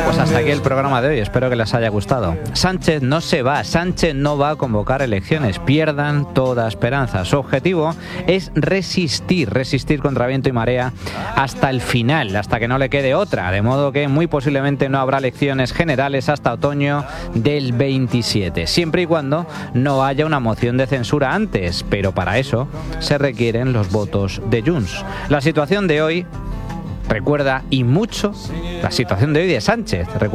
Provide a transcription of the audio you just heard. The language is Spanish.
Pues hasta aquí el programa de hoy, espero que les haya gustado. Sánchez no se va, Sánchez no va a convocar elecciones, pierdan toda esperanza. Su objetivo es resistir contra viento y marea hasta el final, hasta que no le quede otra, de modo que muy posiblemente no habrá elecciones generales hasta otoño del 27, siempre y cuando no haya una moción de censura antes, pero para eso se requieren los votos de Junts. La situación de hoy recuerda y mucho la situación de hoy de Sánchez.